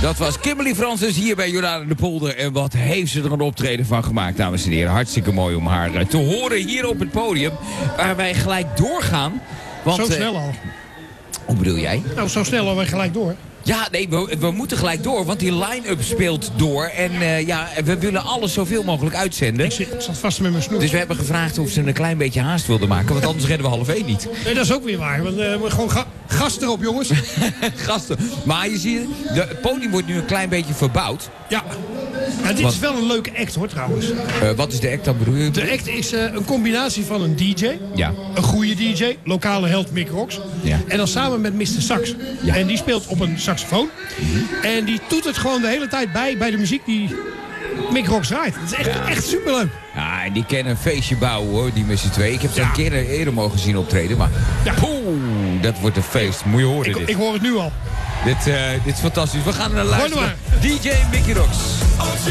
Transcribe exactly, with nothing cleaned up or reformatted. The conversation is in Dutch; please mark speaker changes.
Speaker 1: Dat was Kimberly Francis hier bij Jordaan de Polder. En wat heeft ze er een optreden van gemaakt, dames en heren. Hartstikke mooi om haar uh, te horen hier op het podium. Waar wij gelijk doorgaan. Want,
Speaker 2: zo snel al.
Speaker 1: Uh, hoe bedoel jij?
Speaker 2: Nou, zo snel al wij gelijk door.
Speaker 1: Ja, nee, we, we moeten gelijk door, want die line-up speelt door. En uh, ja, we willen alles zoveel mogelijk uitzenden.
Speaker 2: Ik zit, ik zat vast met mijn snoer.
Speaker 1: Dus we hebben gevraagd of ze een klein beetje haast wilden maken. Want anders redden we half één niet.
Speaker 2: Nee, dat is ook weer waar. Want uh, gewoon ga gas erop, jongens.
Speaker 1: Gasten. Maar je ziet, de, het podium wordt nu een klein beetje verbouwd.
Speaker 2: Ja. Ja, dit
Speaker 1: wat?
Speaker 2: is wel een leuke act, hoor, trouwens.
Speaker 1: Uh, wat is de act dan, bedoel je?
Speaker 2: De act is uh, een combinatie van een D J.
Speaker 1: Ja.
Speaker 2: Een goede D J. Lokale held Mick Rocks.
Speaker 1: Ja.
Speaker 2: En dan samen met mister Sax.
Speaker 1: Ja.
Speaker 2: En die speelt op een saxofoon. Mm-hmm. En die toet het gewoon de hele tijd bij bij de muziek die Mick Rocks draait. Dat is echt, ja. echt superleuk.
Speaker 1: Ja, en die kennen een feestje bouwen, hoor, die met z'n twee. Ik heb ze
Speaker 2: ja.
Speaker 1: een keer eerder mogen zien optreden, maar
Speaker 2: ja.
Speaker 1: poeh, dat wordt een feest. Moet je horen
Speaker 2: ik,
Speaker 1: dit.
Speaker 2: Ik hoor het nu al.
Speaker 1: Dit, uh, dit is fantastisch. We gaan naar luisteren.
Speaker 2: D
Speaker 1: J Mickey Rocks.